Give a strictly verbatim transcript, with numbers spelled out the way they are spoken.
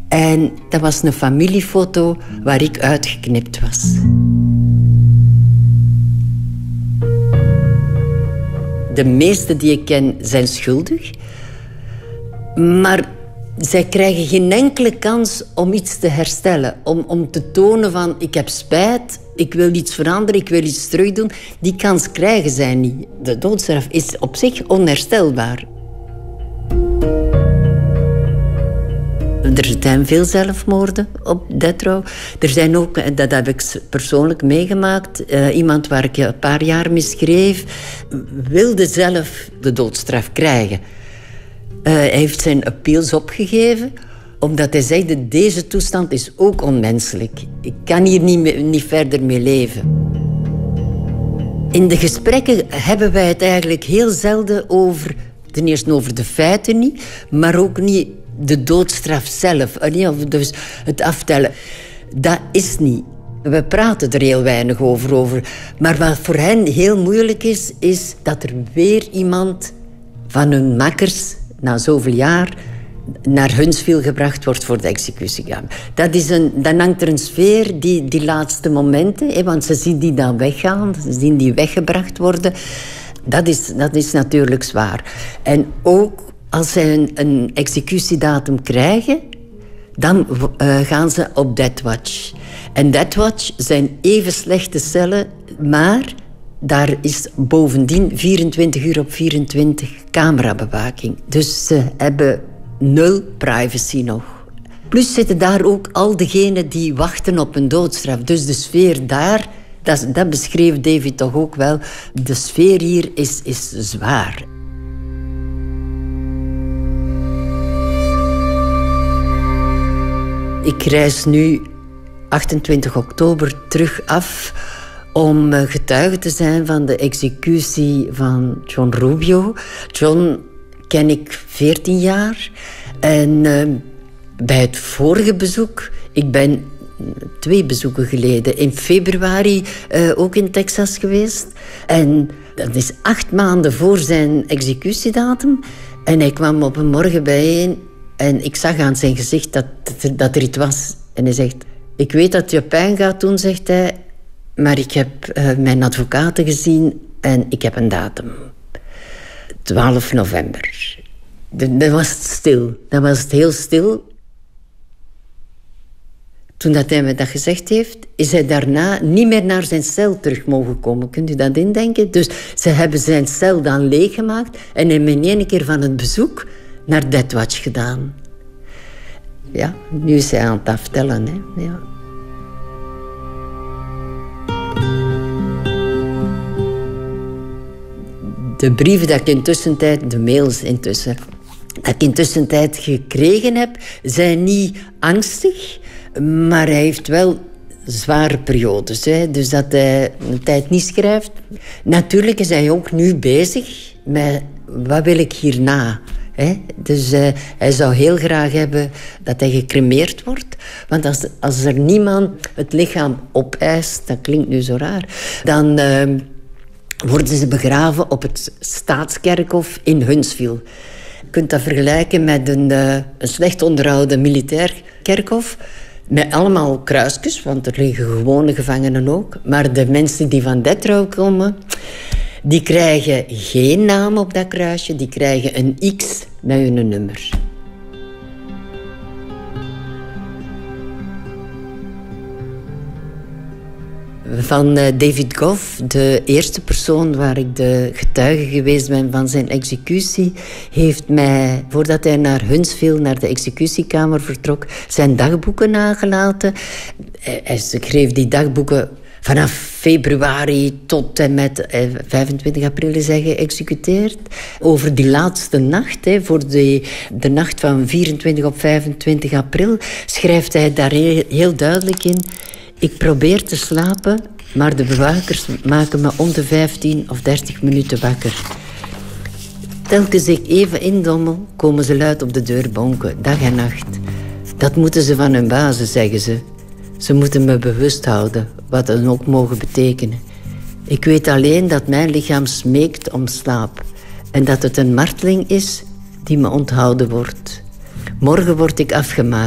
En dat was een familiefoto waar ik uitgeknipt was. De meesten die ik ken zijn schuldig. Maar zij krijgen geen enkele kans om iets te herstellen. Om, om te tonen van, ik heb spijt, ik wil iets veranderen, ik wil iets terugdoen. Die kans krijgen zij niet. De doodstraf is op zich onherstelbaar. Er zijn veel zelfmoorden op death row. Er zijn ook, en dat heb ik persoonlijk meegemaakt, uh, iemand waar ik een paar jaar mee schreef, wilde zelf de doodstraf krijgen. Uh, hij heeft zijn appeals opgegeven, omdat hij zei, deze toestand is ook onmenselijk. Ik kan hier niet, mee, niet verder mee leven. In de gesprekken hebben wij het eigenlijk heel zelden over, ten eerste over de feiten niet, maar ook niet de doodstraf zelf. Dus het aftellen. Dat is niet. We praten er heel weinig over, over. Maar wat voor hen heel moeilijk is, is dat er weer iemand van hun makkers na zoveel jaar naar Huntsville gebracht wordt voor de executiegang. Dat is een, dan hangt er een sfeer, die, die laatste momenten, hè, want ze zien die dan weggaan, ze zien die weggebracht worden. Dat is, dat is natuurlijk zwaar. En ook als zij een, een executiedatum krijgen, dan uh, gaan ze op Death Watch. En Death Watch zijn even slechte cellen, maar daar is bovendien vierentwintig uur op vierentwintig camerabewaking. Dus ze hebben nul privacy nog. Plus zitten daar ook al diegenen die wachten op een doodstraf. Dus de sfeer daar, dat, dat beschreef David toch ook wel. De sfeer hier is, is zwaar. Ik reis nu achtentwintig oktober terug af om getuige te zijn van de executie van John Rubio. John ken ik veertien jaar. En uh, bij het vorige bezoek, ik ben twee bezoeken geleden, in februari uh, ook in Texas geweest. En dat is acht maanden voor zijn executiedatum. En hij kwam op een morgen bijeen en ik zag aan zijn gezicht dat, dat er iets was. En hij zegt, ik weet dat je pijn gaat doen, zegt hij, maar ik heb uh, mijn advocaten gezien en ik heb een datum. twaalf november. Dan was het stil. Dan was het heel stil. Toen dat hij me dat gezegd heeft, is hij daarna niet meer naar zijn cel terug mogen komen. Kunt u dat indenken? Dus ze hebben zijn cel dan leeggemaakt en hebben in één keer van het bezoek naar Death Watch gedaan. Ja, nu is hij aan het aftellen, hè. Ja. De brieven dat ik intussen tijd, de mails intussen, dat ik intussen tijd gekregen heb, zijn niet angstig, maar hij heeft wel zware periodes. Hè. Dus dat hij een tijd niet schrijft. Natuurlijk is hij ook nu bezig met wat wil ik hierna. Hè. Dus uh, hij zou heel graag hebben dat hij gecremeerd wordt. Want als, als er niemand het lichaam opeist, dat klinkt nu zo raar, dan Uh, worden ze begraven op het Staatskerkhof in Huntsville. Je kunt dat vergelijken met een, uh, een slecht onderhouden militair kerkhof. Met allemaal kruisjes, want er liggen gewone gevangenen ook. Maar de mensen die van death row komen, die krijgen geen naam op dat kruisje. Die krijgen een X met hun nummer. Van David Goff, de eerste persoon waar ik de getuige geweest ben van zijn executie, heeft mij, voordat hij naar Huntsville, naar de executiekamer vertrok, zijn dagboeken nagelaten. Hij schreef die dagboeken vanaf februari tot en met vijfentwintig april is hij geëxecuteerd. Over die laatste nacht, hè, voor de, de nacht van vierentwintig op vijfentwintig april, schrijft hij daar heel, heel duidelijk in: ik probeer te slapen, maar de bewakers maken me om de vijftien of dertig minuten wakker. Telkens ik even indommel, komen ze luid op de deur bonken, dag en nacht. Dat moeten ze van hun bazen, zeggen ze. Ze moeten me bewust houden, wat dat ook mogen betekenen. Ik weet alleen dat mijn lichaam smeekt om slaap en dat het een marteling is die me onthouden wordt. Morgen word ik afgemaakt.